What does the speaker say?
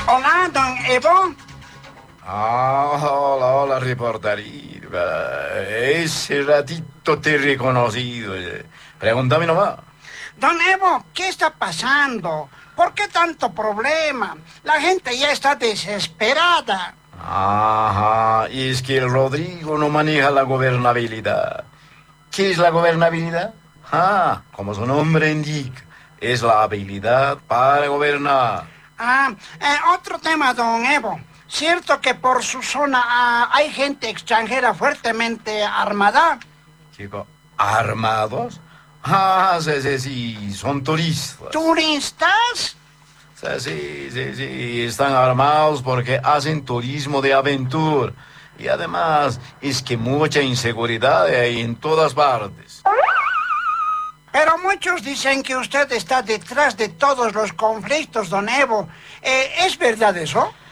Hola, don Evo. Hola, reporterito. Ese ratito te he reconocido. Pregúntame nomás. Don Evo, ¿qué está pasando? ¿Por qué tanto problema? La gente ya está desesperada. Ajá, y es que el Rodrigo no maneja la gobernabilidad. ¿Qué es la gobernabilidad? Como su nombre indica, es la habilidad para gobernar. Otro tema, don Evo. ¿Cierto que por su zona hay gente extranjera fuertemente armada? Chico, ¿armados? Sí, son turistas. ¿Turistas? Sí, están armados porque hacen turismo de aventura. Y además, es que mucha inseguridad hay en todas partes. Pero muchos dicen que usted está detrás de todos los conflictos, don Evo. ¿Es verdad eso?